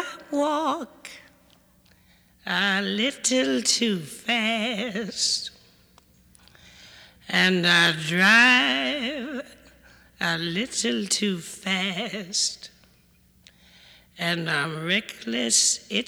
walk a little too fast, and I drive a little too fast, and I'm reckless. It's